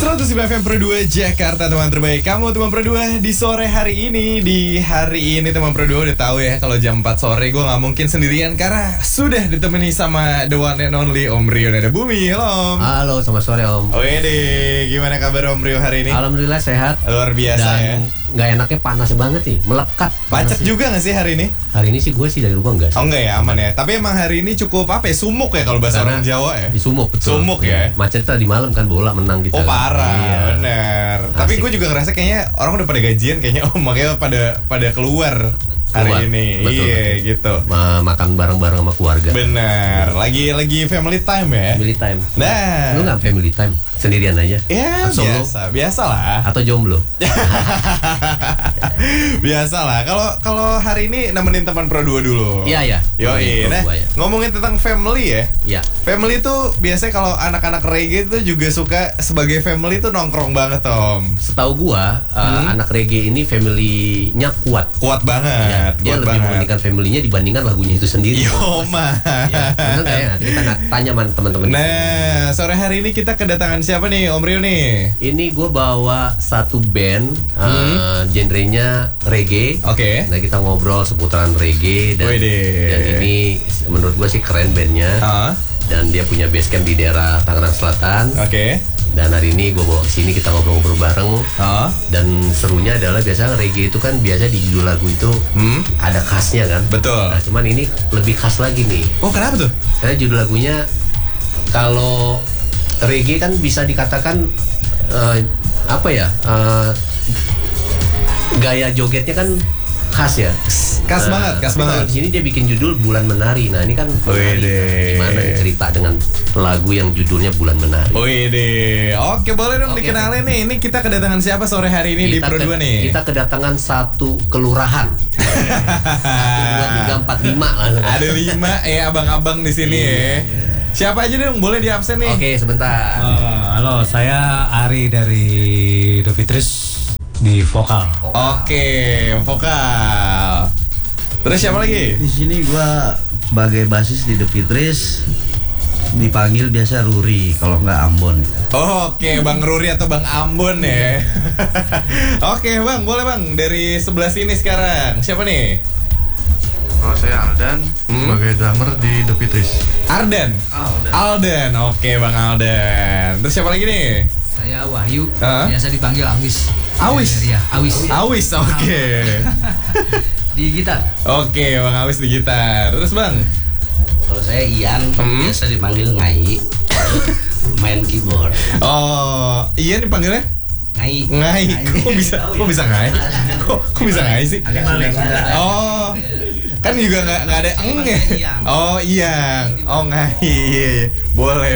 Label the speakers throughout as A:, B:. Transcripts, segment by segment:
A: 109 FM Pro 2 Jakarta, teman terbaik kamu, teman Pro 2 di sore hari ini. Di hari ini teman Pro 2 udah tahu ya, kalau jam 4 sore gue gak mungkin sendirian karena sudah ditemani sama the one and only Om Rio Nada Bumi. Halo Om.
B: Halo, selamat sore Om.
A: Wede, gimana kabar Om Rio hari ini?
B: Alhamdulillah sehat.
A: Luar biasa. Dan ya,
B: nggak enaknya panas banget nih, melekat.
A: Macet juga gak sih hari ini?
B: Hari ini sih gue sih dari rumah enggak sih.
A: Oh enggak ya, aman ya. Tapi emang hari ini cukup apa ya, sumuk ya kalau bahasa orang Jawa ya.
B: Di sumuk, betul.
A: Sumuk ya.
B: Macet tadi malam kan, bola menang kita.
A: Oh parah,
B: iya.
A: Bener. Tapi gue juga ngerasa kayaknya orang udah pada gajian kayaknya Om, makanya pada keluar hari ini.
B: Betul,
A: iya
B: betul.
A: gitu.
B: Makan bareng-bareng sama keluarga.
A: Bener. Lagi family time ya.
B: Family time.
A: Nah,
B: lu nggak family time? Sendirian aja?
A: Ya biasa lah.
B: Atau jomblo?
A: Biasa lah. Kalau hari ini nemenin teman Pro 2 dulu.
B: Iya.
A: Yoi. Nah, ngomongin tentang family ya.
B: Iya.
A: Family tuh biasanya kalau anak-anak reggae itu juga suka sebagai family tuh nongkrong banget Om.
B: Setahu gua anak reggae ini family-nya kuat.
A: Kuat banget.
B: Dia lebih mementingkan family-nya dibandingkan lagunya itu sendiri.
A: Yo mah.
B: Ya, benar nggak ya? Nanti kita tanya sama teman-teman.
A: Nah, sore hari ini kita kedatangan siapa nih Om Rio nih?
B: Ini gue bawa satu band, genrenya reggae.
A: Oke.
B: Nah kita ngobrol seputaran reggae dan ini menurut gue sih keren bandnya. Dan dia punya base camp di daerah Tangerang Selatan.
A: Oke.
B: Dan hari ini gue bawa kesini, kita ngobrol-ngobrol bareng. Dan serunya adalah biasa reggae itu kan biasa di judul lagu itu ada khasnya kan.
A: Betul.
B: Nah, cuman ini lebih khas lagi nih.
A: Oh kenapa tuh?
B: Karena judul lagunya, kalau reggae kan bisa dikatakan gaya jogetnya kan khas ya.
A: Khas banget.
B: Di sini dia bikin judul Bulan Menari. Nah ini kan gimana cerita dengan lagu yang judulnya Bulan Menari.
A: Oke, boleh dong dikenalin nih. Ini kita kedatangan siapa sore hari ini di Pro 2 nih?
B: Kita kedatangan satu kelurahan. 1, 2, 3, 4, 5 lah.
A: Ada 5 ya abang-abang di sini ya. Siapa aja dong, boleh di absen nih.
B: Oke, sebentar.
C: Halo, saya Ari dari The Fitris di vokal.
A: Oke, vokal. Terus siapa lagi?
D: Di sini gua sebagai basis di The Fitris, dipanggil biasa Ruri, kalau nggak Ambon.
A: Oke, Bang Ruri atau Bang Ambon ya. Oke, Bang, boleh Bang dari sebelah sini sekarang. Siapa nih?
E: Kalau saya Aldan sebagai drummer di The Fitris.
A: Aldan. Oke, Bang Aldan. Terus siapa lagi nih?
F: Saya Wahyu, biasa dipanggil Awis.
A: Awis?
F: Iya,
A: Awis, oke.
F: Di gitar.
A: Oke, Bang Awis di gitar. Terus Bang?
D: Kalau saya Ian, biasa dipanggil Ngai, main keyboard.
A: Oh, Ian dipanggilnya? Ngai. Kok bisa Ngai? Kok bisa Ngai sih? Oh, kan juga nggak ada eng ya. Oh iya, oh Ngai. Boleh.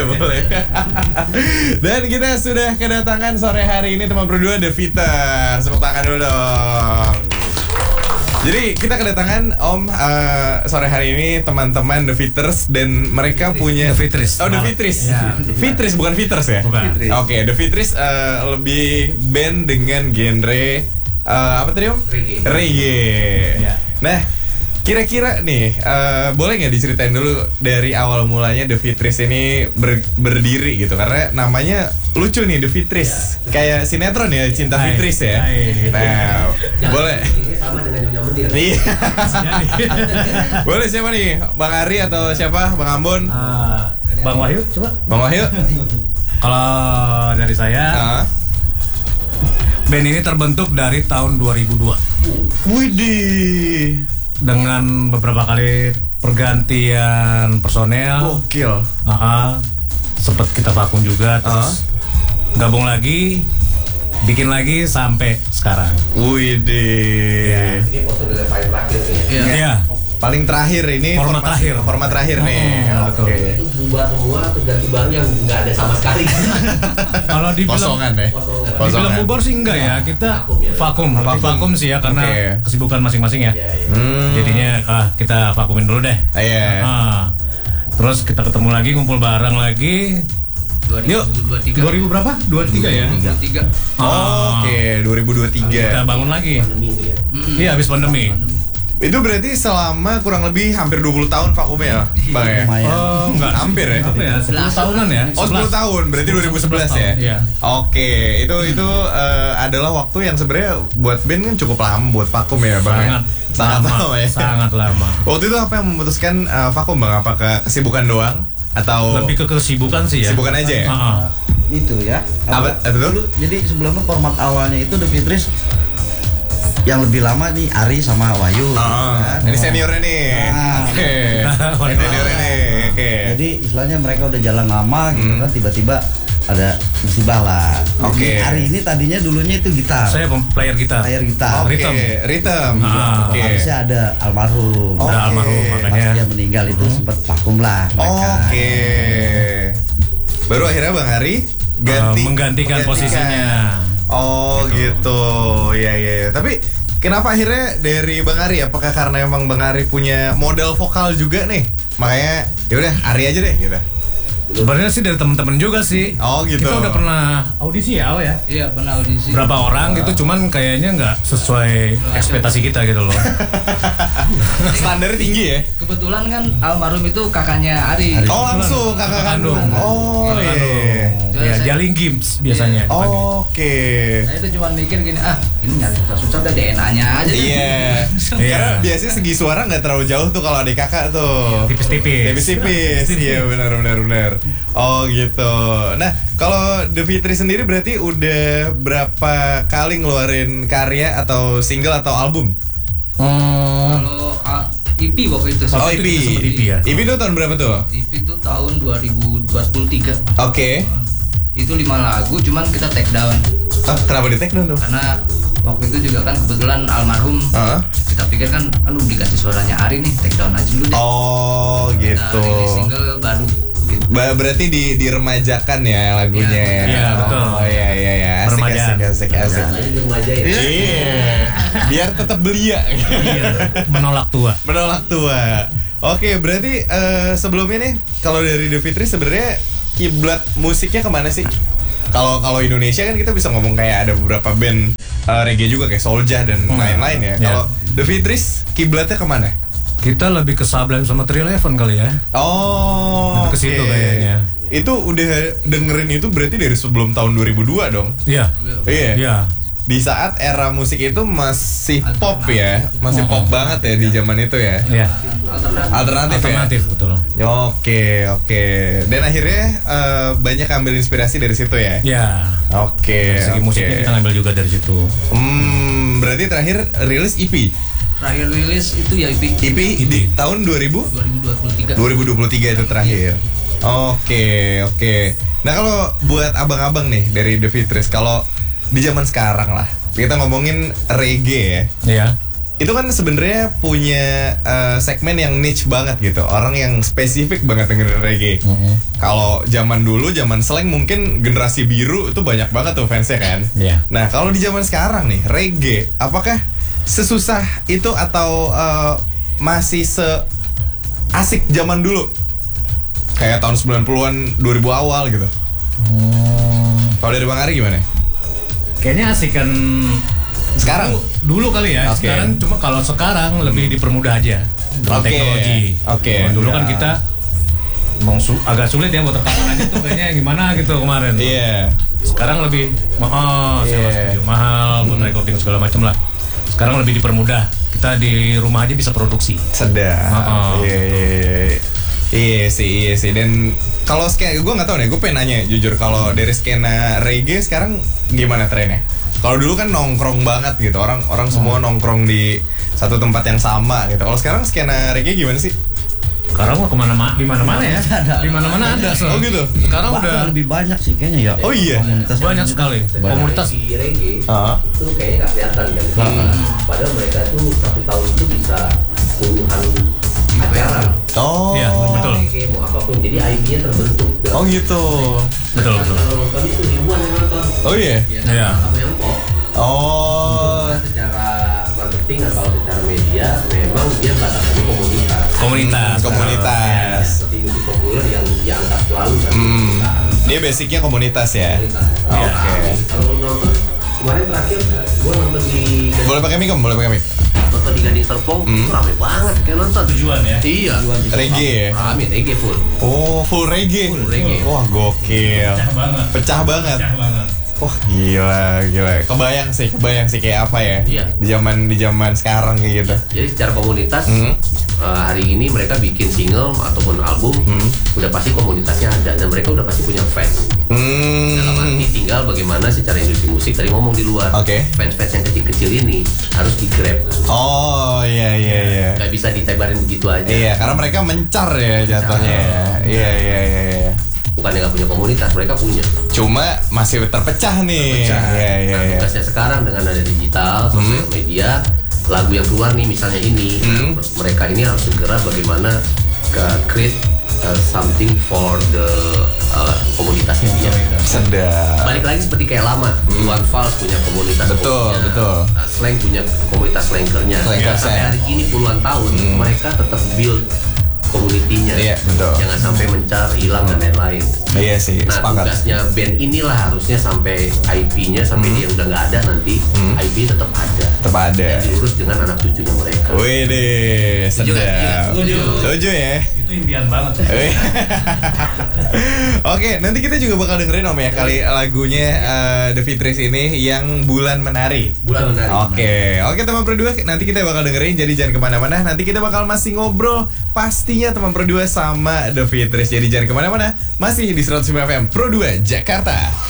A: Dan kita sudah kedatangan sore hari ini teman Pro 2 The Fitters. Tepuk tangan dulu dong. Jadi kita kedatangan Om sore hari ini teman-teman The Fitters dan mereka punya
C: The Fitris.
A: Oh The Fitris.
C: Ya.
A: Fitris bukan Fitters ya?
C: Bukan.
A: Oke, The Fitris lebih band dengan genre apa tadi Om? Reggae.
C: Ya.
A: Nah, kira-kira nih boleh nggak diceritain dulu dari awal mulanya The Fitris ini berdiri gitu, karena namanya lucu nih The Fitris, kayak sinetron ya, Cinta Fitris ya. Nah, boleh.
B: Sama dengan Nyonya Menir.
A: Iya. Boleh siapa nih? Bang Ari atau siapa? Bang Ambon?
C: Bang Wahyu, coba.
A: Bang Wahyu?
C: Kalau dari saya, band ini terbentuk dari tahun 2002.
A: Widih.
C: Dengan beberapa kali pergantian personel.
A: Gokil.
C: Sempet kita vakum juga, terus gabung lagi, bikin lagi sampai sekarang.
A: Widih.
B: Ini personel paling terakhir nih.
C: Iya.
A: Paling terakhir ini format terakhir nih. Oke.
B: Itu bubar semua terus ganti baru yang nggak ada sama sekali.
C: Kalau dibilang
A: Kosongan ya.
C: dibilang bubar sih enggak ya, kita vakum sih ya, karena kesibukan masing-masing ya. Jadinya kita vakumin dulu deh. Terus kita ketemu lagi, ngumpul bareng lagi.
F: 2023.
C: 2000 berapa? 23 ya?
F: 23.
A: Oke, 2023.
C: Kita bangun lagi.
B: Pandemi itu ya.
C: Iya, habis pandemi.
A: Itu berarti selama kurang lebih hampir 20 tahun vakumnya ya, Bang ya?
C: Oh, enggak
A: hampir ya?
C: Apa ya? 10 tahunan ya?
A: Oh, 10 tahun. Berarti 2011 ya?
C: Iya.
A: Oke, itu adalah waktu yang sebenarnya buat band kan cukup lama buat vakum ya, Bang. Sangat lama ya.
C: Sangat lama.
A: Waktu itu apa yang memutuskan vakum, Bang? Apakah kesibukan doang atau
C: lebih ke kesibukan sih ya?
A: Kesibukan aja ya?
D: Itu ya.
A: Apa
D: dulu? Jadi sebelumnya format awalnya itu The Fitris yang lebih lama nih Ari sama Wahyu.
A: Kan? Ini seniornya nih. Oke. Seniornya nih. Oke.
D: Jadi istilahnya mereka udah jalan lama gitu kan, tiba-tiba ada musibah lah.
A: Oke.
D: Ari ini tadinya dulunya itu gitar.
C: Saya player gitar.
D: Player gitar.
A: Rhythm.
D: Oke. Harusnya ada almarhum.
C: Udah almarhum makanya.
D: Pas dia meninggal itu sempat vakum lah mereka.
A: Oke. Baru akhirnya Bang Ari
C: menggantikan posisinya.
A: Oh gitu, ya. Tapi kenapa akhirnya dari Bang Ari? Apakah karena emang Bang Ari punya model vokal juga nih? Makanya yaudah Ari aja deh gitu.
C: Sebenarnya sih dari teman-teman juga sih.
A: Oh gitu.
C: Kita udah pernah audisi ya, ya?
F: Iya pernah audisi.
C: Berapa orang gitu, cuman kayaknya nggak sesuai ekspektasi kita gitu loh.
A: Standarnya tinggi ya?
F: Kebetulan kan almarhum itu kakaknya Ari.
A: Oh langsung kakak kandung. Oh iya.
C: Ya Jaling Gims biasanya.
A: Oke.
F: Saya itu cuma mikir gini, ini nyari susah udah DNA-nya aja.
A: Iya. Karena biasanya segi suara nggak terlalu jauh tuh kalau adik kakak tuh.
C: Tipis-tipis.
A: Iya benar. Oh gitu. Nah kalau The Fitris sendiri berarti udah berapa kali ngeluarin karya atau single atau album?
F: Kalau EP waktu itu.
A: Oh EP.
C: EP ya.
A: EP itu tahun berapa tuh?
F: EP itu tahun 2023.
A: Oke.
F: Itu 5 lagu, cuman kita take down.
A: Kenapa di take down tuh?
F: Karena waktu itu juga kan kebetulan almarhum. Kita pikir kan, dikasih suaranya Ari nih, take down aja dulu deh.
A: Oh gitu.
F: Kita rilis single baru. Gitu.
A: Berarti diremajakan ya lagunya.
C: Iya betul.
A: Oh iya. Asik. Iya. Biar tetap belia.
C: Menolak tua.
A: Oke, berarti sebelumnya nih kalau dari The Fitris sebenarnya kiblat musiknya kemana sih? Kalau Indonesia kan kita bisa ngomong kayak ada beberapa band reggae juga kayak Soulja dan lain-lain ya. Kalau The Fitris kiblatnya kemana?
C: Kita lebih ke Sublime sama 311 kali ya.
A: Oh,
C: ke situ kayaknya.
A: Itu udah dengerin itu berarti dari sebelum tahun 2002 dong?
C: Iya.
A: Di saat era musik itu masih pop ya, masih pop banget ya di zaman itu ya.
C: Iya.
A: Alternatif
C: betul.
A: Oke. Dan akhirnya banyak ambil inspirasi dari situ ya.
C: Iya.
A: Oke.
C: Dari segi musiknya kita ngambil juga dari situ.
A: Berarti terakhir rilis EP.
F: Terakhir rilis itu ya EP
A: di tahun 2023 itu terakhir. Oke. Nah kalau buat abang-abang nih dari The Fitris, kalau di zaman sekarang lah kita ngomongin reggae ya.
C: Iya.
A: Itu kan sebenarnya punya segmen yang niche banget gitu, orang yang spesifik banget dengerin reggae. Kalau zaman dulu, zaman slang mungkin generasi biru itu banyak banget tuh fansnya kan.
C: Iya.
A: Nah kalau di zaman sekarang nih reggae, apakah sesusah itu atau masih asik zaman dulu? Kayak tahun 90-an, 2000 awal gitu. Kalau dari Bang Ari gimana?
C: Kayaknya asik kan
A: sekarang?
C: Dulu kali ya. Sekarang cuma kalau sekarang lebih dipermudah aja dengan teknologi. Dulu kan kita agak sulit ya buat rekaman aja tuh kayaknya gimana gitu kemarin.
A: Iya.
C: Sekarang lebih mahal buat recording segala macam lah. Sekarang lebih dipermudah. Kita di rumah aja bisa produksi.
A: Sedap. Iya sih. Dan kalau skena, gue nggak tahu nih. Gue pengen nanya jujur, kalau dari skena reggae sekarang gimana trennya? Kalau dulu kan nongkrong banget gitu, orang semua nongkrong di satu tempat yang sama gitu. Kalau sekarang skena reggae gimana sih?
C: Sekarang mah di mana-mana ya. Di mana-mana ada.
A: Oh gitu.
D: Sekarang udah lebih banyak sih kayaknya ya.
A: Oh iya.
C: Banyak sekali. Komunitas
B: di reggae itu kayaknya nggak kelihatan kan. Padahal mereka tuh satu tahun itu bisa puluhan acara.
A: Oh.
C: Iya, betul.
B: Reggae mau apapun, jadi ID-nya terbentuk.
A: Oh gitu.
C: Betul.
B: Kalau nonton itu ribuan yang nonton.
A: Oh iya.
C: Iya.
B: Sama yang pop.
A: Oh.
B: Secara marketing atau secara media memang dia batasannya
A: komunitas.
B: Seperti musik populer yang diangkat selalu kan.
A: Dia basicnya komunitas ya. Oke.
B: Kalau nonton kemarin terakhir gue nonton di
A: Boleh pakai mic.
B: nonton di Gading Serpong itu rame banget kayak nonton.
C: Tujuan ya?
B: Iya.
A: Reggae ya?
B: Rame, reggae full.
A: Oh, full reggae.
B: Full reggae.
A: Wah, gokil.
C: Pecah banget.
A: Pecah banget.
C: Pecah banget.
A: Wah, gila. Kebayang sih kayak apa ya?
B: Iya.
A: Di zaman sekarang kayak gitu.
B: Jadi secara komunitas hari ini mereka bikin single ataupun album udah pasti komunitasnya ada dan mereka udah pasti punya fans. Dalam arti tinggal bagaimana secara industri musik tadi ngomong di luar. Fans-fans yang kecil-kecil ini harus di-grab.
A: Oh iya.
B: Gak bisa ditebarin begitu aja.
A: Iya, karena mereka mencar ya jatuhnya. Iya.
B: Bukannya nggak punya komunitas, mereka punya.
A: Cuma masih terpecah nih. Iya.
B: Tugasnya sekarang dengan ada digital, sosial media, lagu yang keluar nih misalnya ini, mereka ini harus segera bagaimana create something for the komunitasnya dia.
A: Sedap.
B: Balik lagi seperti kayak lama, Iwan Fals punya komunitas.
A: Betul.
B: Slang punya komunitas slankernya. Sampai hari ini puluhan tahun mereka tetap build komunitinya.
A: Iya, betul.
B: Jangan sampai mencar, hilang dan lain-lain.
A: Iya sih,
B: nah,
A: sepakat.
B: Tugasnya band inilah harusnya sampai IP-nya sampai dia udah nggak ada nanti, IP tetap ada. Dan diurus dengan anak cucunya mereka.
A: Wih deh, sedap.
C: Setuju
A: ya.
C: Itu impian banget.
A: Oke, nanti kita juga bakal dengerin Om ya kali lagunya The Fitris ini yang Bulan Menari. Oke, teman berdua, nanti kita bakal dengerin, jadi jangan kemana-mana. Nanti kita bakal masih ngobrol pastinya teman Pro 2 sama The Fitris. Jadi jangan kemana-mana, masih di 105 FM Pro 2 Jakarta.